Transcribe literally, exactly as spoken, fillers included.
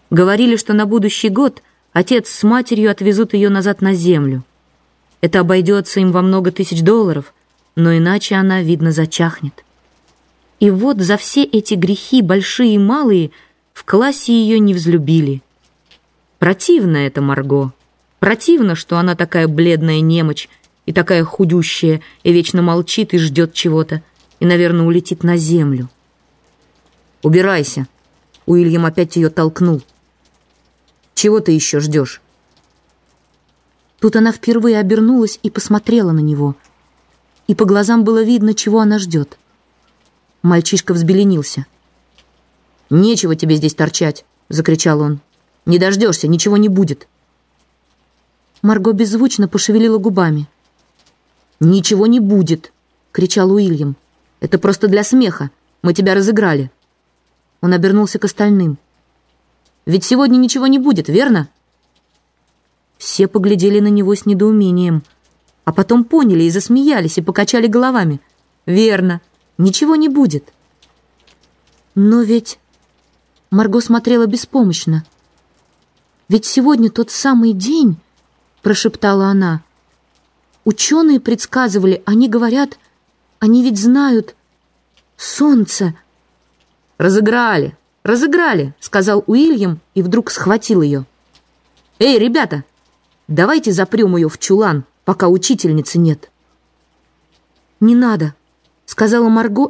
Говорили, что на будущий год отец с матерью отвезут ее назад на землю. Это обойдется им во много тысяч долларов, но иначе она, видно, зачахнет. И вот за все эти грехи, большие и малые, в классе ее не взлюбили. Противно это Марго. Противно, что она такая бледная немочь и такая худющая, и вечно молчит и ждет чего-то, и, наверное, улетит на землю. «Убирайся!» Уильям опять ее толкнул. «Чего ты еще ждешь?» Тут она впервые обернулась и посмотрела на него. И по глазам было видно, чего она ждет. Мальчишка взбеленился. «Нечего тебе здесь торчать!» — закричал он. «Не дождешься, ничего не будет!» Марго беззвучно пошевелила губами. «Ничего не будет!» — кричал Уильям. «Это просто для смеха. Мы тебя разыграли!» Он обернулся к остальным. «Ведь сегодня ничего не будет, верно?» Все поглядели на него с недоумением, а потом поняли и засмеялись, и покачали головами. «Верно, ничего не будет». Но ведь... Марго смотрела беспомощно. «Ведь сегодня тот самый день, — прошептала она. Ученые предсказывали, они говорят, они ведь знают. Солнце...» «Разыграли, разыграли!» — сказал Уильям и вдруг схватил ее. «Эй, ребята, давайте запрем ее в чулан, пока учительницы нет». «Не надо», — сказала Марго